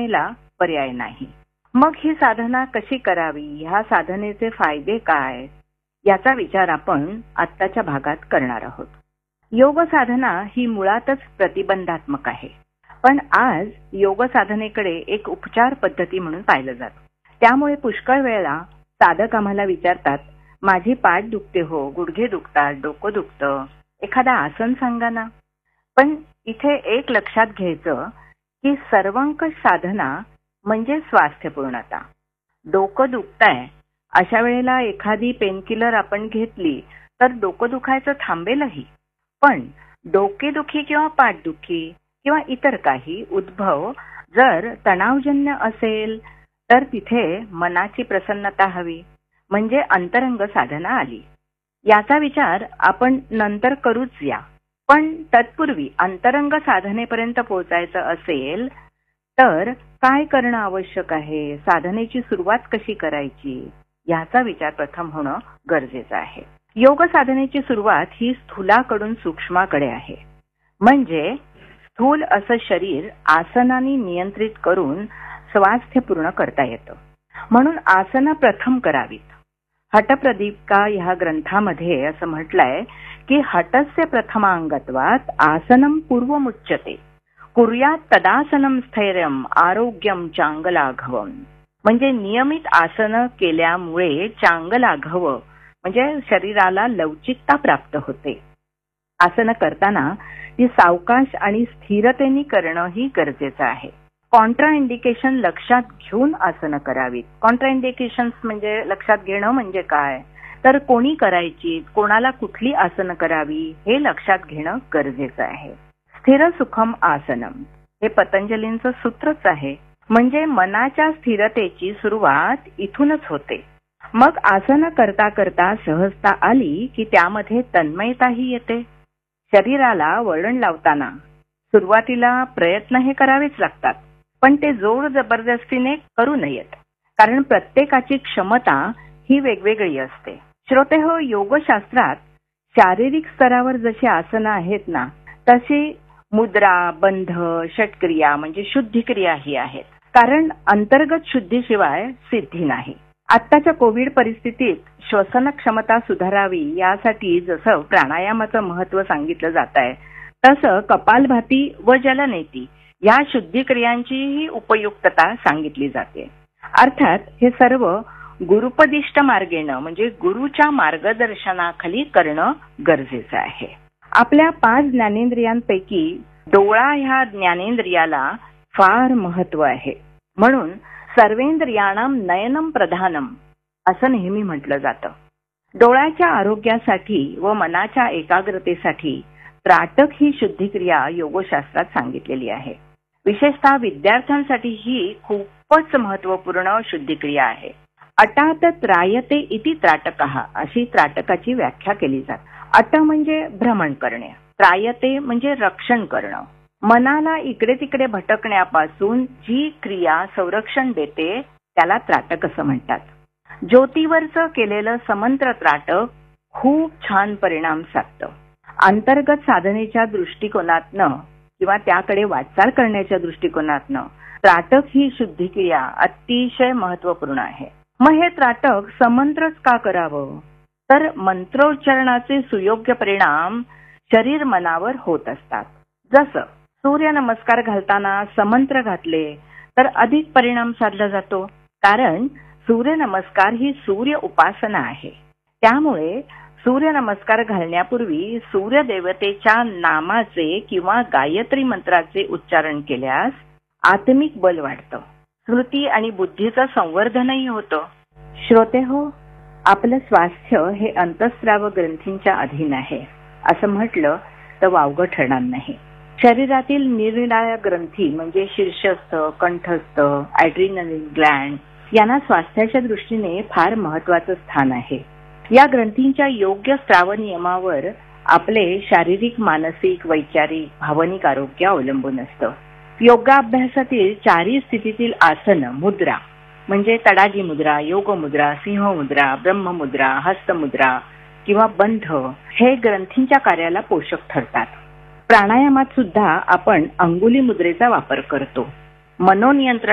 साधनेला पर्याय नाही. मग ही साधना कशी करावी, ह्या साधनेचे फायदे काय, याचा विचार आपण आत्ताच्या भागात करणार आहोत. योग साधना ही मुळातच प्रतिबंधात्मक आहे, पण आज योग साधनेकडे एक उपचार पद्धती म्हणून पाहिलं जातं. त्यामुळे पुष्कळ वेळेला साधक आम्हाला विचारतात, माझी पाठ दुखते हो, गुडघे दुखतात, डोकं दुखतं, एखादा आसन सांगा ना. पण इथे एक लक्षात घ्यायचं की सर्वंकष साधना म्हणजे स्वास्थ्यपूर्णता. डोकं दुखतंय अशा वेळेला एखादी पेनकिलर आपण घेतली तर डोकं दुखायचं थांबेलही, पण डोकेदुखी किंवा पाठदुखी किंवा इतर काही उद्भव जर तणावजन्य असेल तर तिथे मनाची प्रसन्नता हवी, म्हणजे अंतरंग साधना आली. याचा विचार आपण नंतर करूच या, पण तत्पूर्वी अंतरंग साधनेपर्यंत पोहोचायचं असेल तर काय करणं आवश्यक आहे, साधनेची सुरुवात कशी करायची, याचा विचार प्रथम होणं गरजेचं आहे. योग साधनेची सुरुवात ही स्थूलाकडून सूक्ष्माकडे आहे. म्हणजे स्थूल असं शरीर आसनांनी नियंत्रित करून स्वास्थ्यपूर्ण करता येतं. म्हणून आसनं प्रथम करावीत. हठप्रदीपिका ह्या ग्रंथामध्ये असं म्हटलंय की हठस्य प्रथमांगत्वात आसनं पूर्वमुच्यते कुर्यात तदासनं स्थैर्यम आरोग्यम चांगलाघवम. म्हणजे नियमित आसनं केल्यामुळे चांगलाघव म्हणजे शरीराला लवचिकता प्राप्त होते. आसनं करताना ती सावकाश आणि स्थिरतेने करणं ही गरजेचं आहे. कॉन्ट्राइंडिकेशन लक्षात घेऊन आसनं करावीत. कॉन्ट्राइंडिकेशन्स म्हणजे लक्षात घेणं म्हणजे काय, तर कोणी करायची, कोणाला कुठली आसनं करावी हे लक्षात घेणं गरजेचं आहे. स्थिर सुखम आसनम हे पतंजलींचं सूत्रच आहे. म्हणजे मनाच्या स्थिरतेची सुरुवात इथूनच होते. मग आसनं करता करता सहजता आली की त्यामध्ये तन्मयताही येते. शरीराला वळण लावताना सुरुवातीला प्रयत्न हे करावेच लागतात, पण ते जोर जबरदस्तीने करू नयेत, कारण प्रत्येकाची क्षमता ही वेगवेगळी असते. श्रोतेहो, योगशास्त्रात शारीरिक स्तरावर जशी आसनं आहेत ना, तशी मुद्रा, बंध, षटक्रिया म्हणजे शुद्धिक्रिया ही आहेत. कारण अंतर्गत शुद्धीशिवाय सिद्धी नाही. आत्ताच्या कोविड परिस्थितीत श्वसन क्षमता सुधारावी यासाठी जसं प्राणायामाचं महत्त्व सांगितलं जात आहे, तसं कपालभाती व जलनेती या शुद्धिक्रियांचीही उपयुक्तता सांगितली जाते. अर्थात हे सर्व गुरुपदिष्ट मार्गेनं म्हणजे गुरुच्या मार्गदर्शनाखाली करणं गरजेचं आहे. आपल्या 5 ज्ञानेंद्रियांपैकी डोळा ह्या ज्ञानेंद्रियाला फार महत्व आहे. म्हणून सर्वेंद्रियाणाम नयनम प्रधानम असं नेहमी म्हटलं जातं. डोळ्याच्या आरोग्यासाठी व मनाच्या एकाग्रतेसाठी त्राटक ही शुद्धिक्रिया योगशास्त्रात सांगितलेली आहे. विशेषतः विद्यार्थ्यांसाठी ही खूपच महत्वपूर्ण शुद्धिक्रिया आहे. अटात त्रायते इति त्राटकः अशी त्राटकाची व्याख्या केली जाते. अट म्हणजे भ्रमण करणे, त्रायते म्हणजे रक्षण करणं. मनाला इकडे तिकडे भटकण्यापासून जी क्रिया संरक्षण देते त्याला त्राटक असं म्हणतात. ज्योतीवरचं केलेलं समंत्र त्राटक खूप छान परिणाम साधतं. अंतर्गत साधनेच्या दृष्टिकोनातनं किंवा त्याकडे वाटचाल करण्याच्या दृष्टिकोनातनं त्राटक ही शुद्धिक्रिया अतिशय महत्वपूर्ण आहे. मग हे त्राटक समंत्रच का करावं, तर मंत्रोच्चारणाचे सुयोग्य परिणाम शरीर मनावर होत असतात. जसं सूर्य नमस्कार घालताना समंत्र घातले तर अधिक परिणाम साधला जातो, कारण सूर्य नमस्कार ही सूर्य उपासना आहे. त्यामुळे सूर्य नमस्कार घालण्यापूर्वी सूर्य देवतेच्या नामाचे किंवा गायत्री मंत्राचे उच्चारण केल्यास आत्मिक बल वाढतं, स्मृती आणि बुद्धीचं संवर्धनही होतं. श्रोतेहो, आपलं स्वास्थ्य हे अंतःस्राव ग्रंथींच्या अधीन आहे असं म्हटलं तर वावगं ठरणार नाही. शरीरातील निरनिराळ्या ग्रंथी म्हणजे शीर्षस्थ, कंठस्थ, ॲड्रिनलिन ग्लँड यांना स्वास्थ्याच्या दृष्टीने फार महत्वाचं स्थान आहे. या ग्रंथींच्या योग्य स्राव नियमावर आपले शारीरिक, मानसिक, वैचारिक, भावनिक आरोग्य अवलंबून असतं. योगाभ्यासातील 4 स्थितीतील आसन, मुद्रा म्हणजे तडागी मुद्रा, योग मुद्रा, सिंह मुद्रा, ब्रह्म मुद्रा, हस्त मुद्रा किंवा बंध हे ग्रंथींच्या कार्याला पोषक ठरतात. प्राणायामात सुद्धा आपण अंगुली मुद्रेचा वापर करतो. मनोनियंत्रण